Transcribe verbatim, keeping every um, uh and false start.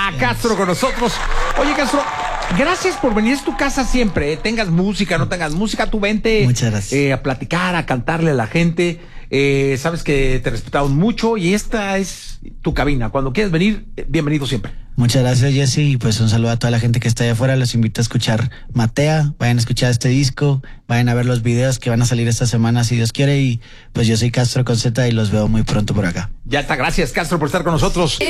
a Castro con nosotros. Oye, Castro, gracias por venir. Es tu casa siempre, ¿eh? Tengas música, no tengas música, tú vente. Muchas gracias. Eh, a platicar, a cantarle a la gente. Eh, sabes que te respetamos mucho y esta es tu cabina. Cuando quieras venir, bienvenido siempre. Muchas gracias, Jesse, y pues un saludo a toda la gente que está allá afuera. Los invito a escuchar Matea, vayan a escuchar este disco, vayan a ver los videos que van a salir esta semana si Dios quiere, y pues yo soy Castro con Z y los veo muy pronto por acá. Ya está, gracias Castro por estar con nosotros.